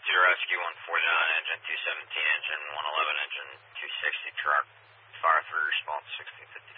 to rescue 149 engine, 217 engine, 111 engine, 260 truck, fire 3 response 1650.